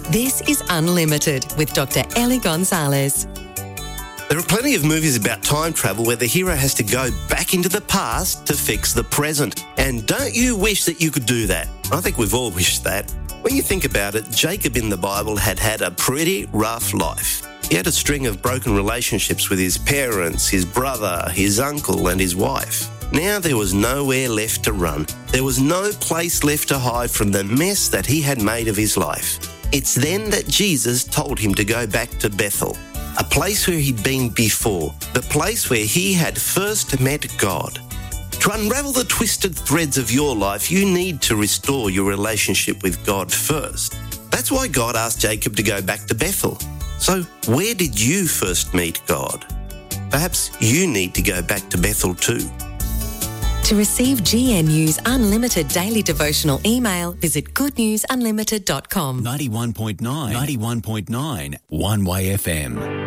This is Unlimited with Dr. Ellie Gonzalez. There are plenty of movies about time travel where the hero has to go back into the past to fix the present. And don't you wish that you could do that? I think we've all wished that. When you think about it, Jacob in the Bible had a pretty rough life. He had a string of broken relationships with his parents, his brother, his uncle and his wife. Now there was nowhere left to run. There was no place left to hide from the mess that he had made of his life. It's then that Jesus told him to go back to Bethel, a place where he'd been before, the place where he had first met God. To unravel the twisted threads of your life, you need to restore your relationship with God first. That's why God asked Jacob to go back to Bethel. So where did you first meet God? Perhaps you need to go back to Bethel too. To receive GNU's unlimited daily devotional email, visit goodnewsunlimited.com. 91.9 1-Way FM.